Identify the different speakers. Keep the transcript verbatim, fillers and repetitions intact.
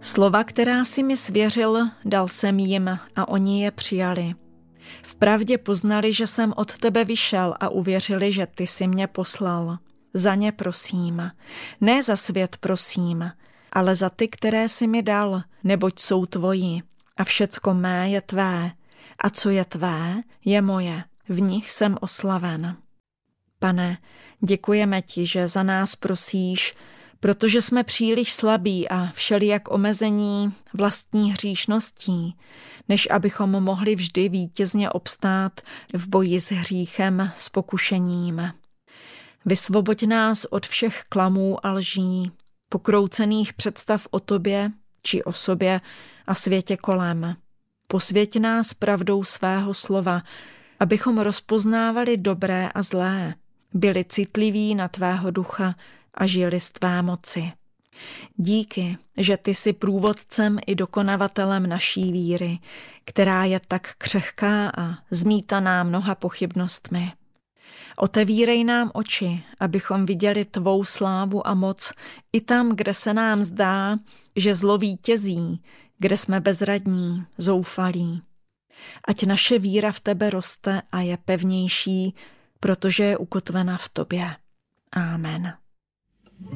Speaker 1: Slova, která si mi svěřil, dal jsem jim a oni je přijali. Vpravdě poznali, že jsem od tebe vyšel a uvěřili, že ty jsi mě poslal. Za ně prosím, ne za svět prosím, ale za ty, které jsi mi dal, neboť jsou tvoji a všecko mé je tvé a co je tvé, je moje, v nich jsem oslaven. Pane, děkujeme ti, že za nás prosíš, protože jsme příliš slabí a všelijak omezení vlastní hříšností, než abychom mohli vždy vítězně obstát v boji s hříchem, s pokušením. Vysvoboď nás od všech klamů a lží, pokroucených představ o tobě či o sobě a světě kolem. Posvěť nás pravdou svého slova, abychom rozpoznávali dobré a zlé, byli citliví na tvého ducha a žili z tvé moci. Díky, že ty jsi průvodcem i dokonavatelem naší víry, která je tak křehká a zmítaná mnoha pochybnostmi. Otevírej nám oči, abychom viděli tvou slávu a moc i tam, kde se nám zdá, že zlo vítězí, kde jsme bezradní, zoufalí. Ať naše víra v tebe roste a je pevnější, protože je ukotvena v tobě. Amen.